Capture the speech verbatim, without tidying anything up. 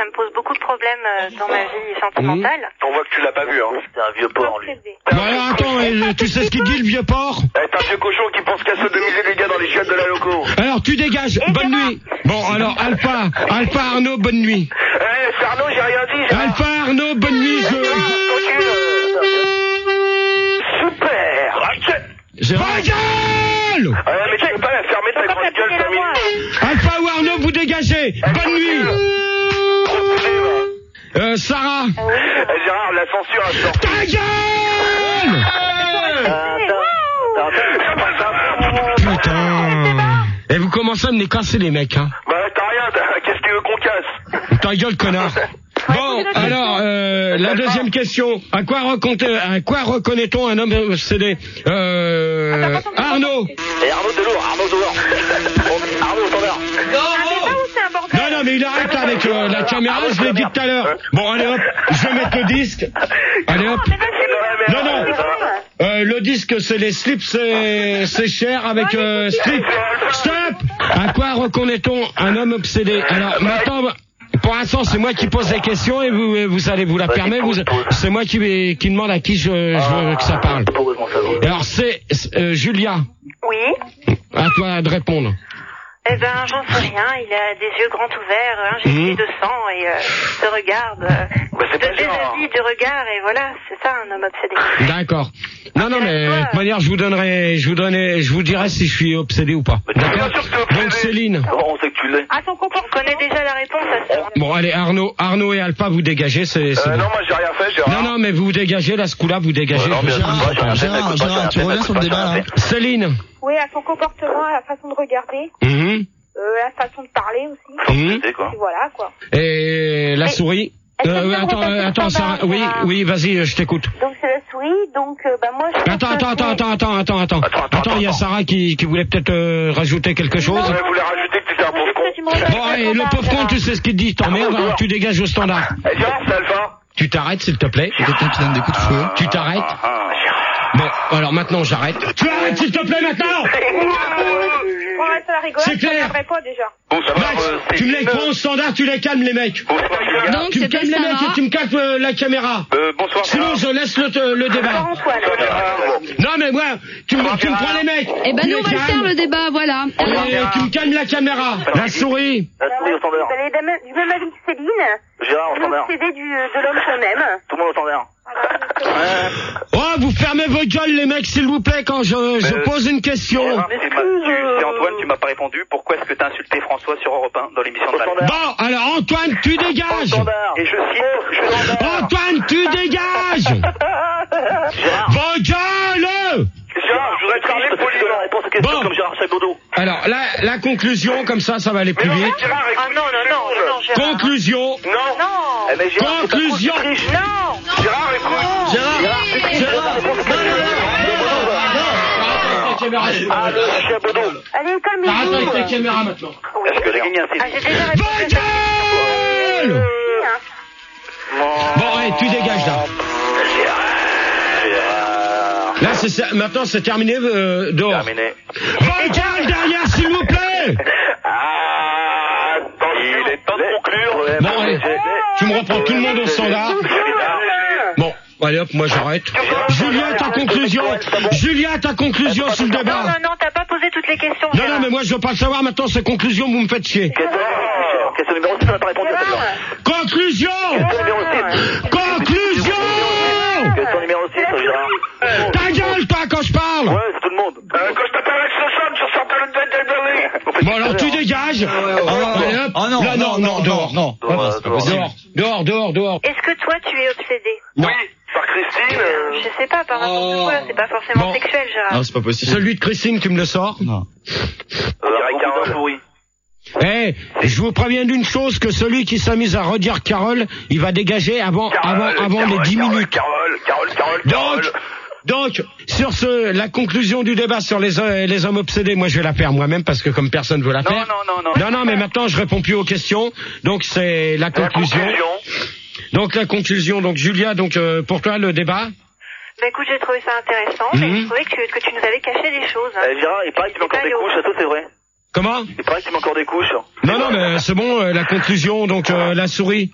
ça me pose beaucoup de problèmes euh, dans ma vie sentimentale. Mmh. On voit que tu l'as pas vu, hein. C'est un vieux porc, lui. Bah alors, attends, euh, tu sais ce qu'il dit, le vieux porc? Eh, t'es un vieux cochon qui pense qu'à sodomiser les gars dans les chiottes de la loco. Alors, tu dégages. Et bonne Gérard. nuit. Bon, alors, Alpha, Alpha Arnaud, bonne nuit. Eh, c'est Arnaud, j'ai rien dit. Gérard. Alpha Arnaud, bonne nuit. Je... Super. Gérard. Va gueule! Ah, mais tu peux pas la fermer ta grande gueule, cinq minutes. Alpha ou Arnaud, vous dégagez. Bonne nuit. Euh, Sarah. Eh, Gérard, la censure a sorti. Ta gueule! Putain. Et vous commencez à me les casser, les mecs, hein. Bah, t'as rien, t'as- qu'est-ce que tu veux qu'on casse? Ta gueule, connard. Bon, alors, euh, la deuxième question. À quoi, reconnaît- à quoi reconnaît-on un homme obsédé? Euh, Arnaud. Et Arnaud Delors, Arnaud Delors. Arnaud, standard. Non, non, mais il arrête avec euh, la caméra, je l'ai dit tout à l'heure. Bon, allez hop, je vais mettre le disque. Allez hop. Non, non. Euh, le disque, c'est les slips, c'est, c'est cher avec euh, slip. Stop. À quoi reconnaît-on un homme obsédé? Alors, maintenant... Pour l'instant, c'est moi qui pose les questions et vous, vous allez vous la permettre. Vous, c'est moi qui, qui demande à qui je, je veux que ça parle. Alors, c'est euh, Julia. Oui. À toi de répondre. Eh ben, j'en sais rien. Il a des yeux grands ouverts, un jet de sang et euh, se regarde. Euh, Bah, c'est de pas Gérard. déshabille du regard et voilà, c'est ça un homme obsédé. D'accord. Non, non, mais de toute manière, je vous donnerai, je vous donnerai, je vous dirai si je suis obsédé ou pas. D'accord. Donc Céline. On sait que tu l'es. À son comportement, on connaît déjà la réponse à ça. Bon, allez, Arnaud, Arnaud et Alpha, vous dégagez, c'est, c'est Euh, bon. non, moi j'ai rien fait, Gérard. Non, non, mais vous dégagez, là, ce coup-là, vous dégagez. Ouais, non, mais Je- Gérard, Gérard, Gérard, Gérard, tu reviens sur le débat, là. Céline. Oui, à son comportement, à la façon de regarder, Mhm. euh, la façon de parler aussi. Mhm. Et voilà, quoi. Et la Mais- souris. Est-ce que Euh, tu oui, peux me attends, répéter euh, le attends, standard, Sarah, oui, Gérard oui, vas-y, je t'écoute. Donc c'est la souris, donc euh, bah moi je... Attends, attends, attends, attends, attends, attends, attends. Attends, attends, Attends, il y a attends. Sarah qui, qui voulait peut-être euh, rajouter quelque chose. Ouais, vous voulez rajouter que t'étais un pauvre con. Bon, allez, le pauvre con, tu sais ce qu'il te dit, t'emmerdes, alors tu dégages au standard. Eh, Gérard, c'est Alpha. Tu t'arrêtes, s'il te plaît. C'est quelqu'un qui donne des coups de feu. Tu t'arrêtes. Ah, ah, Gérard. Bon, alors maintenant, j'arrête. Tu arrêtes, s'il te plaît, maintenant. On reste à la rigolade, C'est clair. je pas déjà. Bonsoir, Max, euh, c'est tu me les Lynn. prends au standard, tu les calmes, les mecs. Bonsoir, les gars. Donc, Tu me c'était calmes les mecs Sarah. et tu me calmes euh, la caméra. Euh, bonsoir, Sinon, Gérard. je laisse le, le débat. Antoine. Non, mais moi, tu me, tu me prends les mecs. Eh ben, Tu nous, les on va le calmes. faire, le débat, voilà. Et tu me calmes la caméra. La souris. La souris au standard. Vous allez du même- du même avis que Céline, Gérard au standard. l'obsédé du, de l'homme qu'on aime. Tout le monde au standard. Oh, vous fermez vos gueules, les mecs, s'il vous plaît, quand je, je Mais- pose une question. Gérard, c'est ma- tu- c'est Antoine, tu m'as pas répondu. Pourquoi est-ce que t'as insulté François sur Europe un dans l'émission de Val? Bon, alors, Antoine, tu dégages. Et je cite, je Antoine, tu dégages. Gérard, Vos gueules. Gérard, je voudrais te parler poliment. La réponse aux questions Bon. comme Gérard Chabodo. Alors, la, la conclusion, comme ça, ça va aller plus Mais non, vite. Gérard, écoute, Ah non, non, non, non, Gérard. Conclusion. Non. Non. Eh ben, Gérard, c'est ta Conclusion. faute, tu triches. Non. Gérard, écoute. Gérard, Gérard, Ah, le Chabodo. Allez, Arrête calmez-vous. avec ta caméra maintenant. Est-ce que j'ai gagné un Ah, C D? j'ai déjà Vos répondu à ça. gueules. Hein. Bon, allez, tu dégages, là. Gérard. Là, c'est ça. Maintenant, c'est terminé, euh, dehors. Terminé. Vos gueules derrière, s'il vous plaît. Ah, il est temps de conclure. Bon, allez, tu me reprends tout le monde au standard. Bon, allez hop, moi j'arrête. Julien, ta conclusion. Julien, ta conclusion sur le Non, débat. non, non, t'as pas posé toutes les questions. Non, non, Gérard. mais moi je veux pas le savoir. Maintenant, ces conclusions, vous me faites chier. Question numéro six, on n'a pas répondu à celle-là. Conclusion. Question numéro six. Conclusion. Question numéro six, Gérard. Ta gueule, toi, quand je parle. Ouais, c'est tout le monde. Euh, quand je t'appelle avec ce son, tu sors le tête de Bon, alors tu dégages. Allez, hop. Oh non, Là, non, non, dehors. non. Dehors, Dehors, dehors, dehors, dehors. Est-ce que toi, tu es obsédé? Non. Oui, par Christine. euh, Je sais pas, par n'importe quoi, c'est pas forcément Bon. sexuel, Gérard. Non, c'est pas possible. Celui de Christine, tu me le sors. Non. euh, Gérard Carole, oui. Eh, je vous préviens d'une chose, que celui qui s'amuse à redire Carole, il va dégager avant, avant, avant les dix minutes. Carole, Carole, Carole, Carole. Donc, donc, sur ce, la conclusion du débat sur les, euh, les hommes obsédés, moi je vais la faire moi-même parce que comme personne veut la Non, faire. non, non, non. Non, non, mais maintenant je réponds plus aux questions. Donc c'est la La conclusion. conclusion. Donc la conclusion. Donc Julia, donc euh, pour toi le débat. Bah écoute, j'ai trouvé ça intéressant, mais Mhm. j'ai trouvé que, que tu nous avais caché des choses. hein. Eh, Gérard, il paraît que tu mets encore C'est des pas couches, ça c'est vrai. Comment? Il paraît que tu mets encore des couches. Non, non, mais c'est bon. euh, la conclusion. Donc euh, la souris.